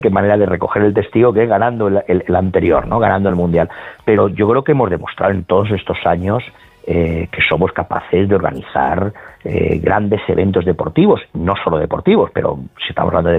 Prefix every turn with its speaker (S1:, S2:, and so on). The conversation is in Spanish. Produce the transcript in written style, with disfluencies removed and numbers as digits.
S1: qué manera de recoger el testigo que ganando el anterior, ¿no? Ganando el Mundial. Pero yo creo que hemos demostrado en todos estos años que somos capaces de organizar grandes eventos deportivos, no solo deportivos, pero si estamos hablando de